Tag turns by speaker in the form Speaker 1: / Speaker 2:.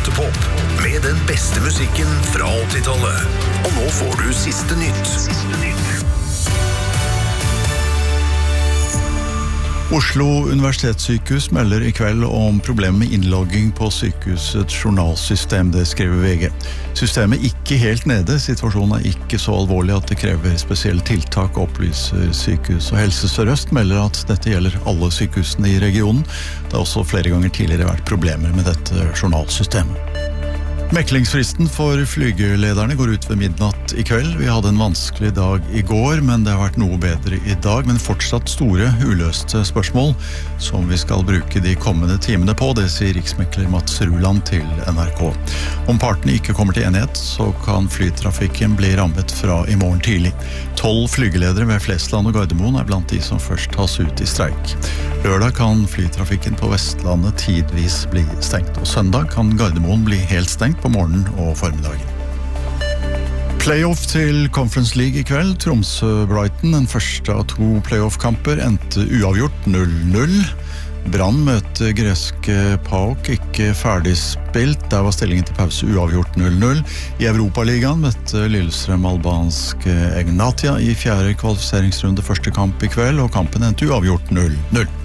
Speaker 1: Topp med den beste musikken fra 80-tallet. Og nå får du siste nytt.
Speaker 2: Oslo Universitetssykehus melder I kveld om problemer med innlogging på sykehusets journalsystem, det skriver VG. Systemet ikke helt nede, situasjonen ikke så alvorlig at det krever spesielle tiltak, opplyser sykehus. Og Helse Sør-Øst melder at dette gjelder alle sykehusene I regionen. Det har også flere ganger tidligere vært problemer med dette journalsystemet. Meklingsfristen for flygelederne går ut ved midnatt I kveld. Vi hadde en vanskelig dag I går, men det har vært noe bedre I dag, men fortsatt store, uløste spørsmål som vi skal bruke de kommende timene på, det sier riksmekler Mats Ruland til NRK. Om partene ikke kommer til enighet, så kan flytrafikken bli rammet fra I morgen tidlig. 12 flygeledere ved Flesland og Gardermoen blant de som først tas ut I streik. Lørdag kan flytrafikken på Vestlandet tidvis bli stengt, og søndag kan Gardermoen bli helt stengt på morgenen og formiddagen. Playoff til Conference League I kveld. Tromsø-Brighton, den første av 2 playoff-kamper, endte uavgjort 0-0. Brann møtte greske PAOK, ikke ferdigspilt. Der var stillingen til pause uavgjort 0-0. I Europaligaen møtte Lillestrøm albansk Egnatia I 4. kvalifiseringsrunde første kamp I kveld, og kampen endte uavgjort 0-0.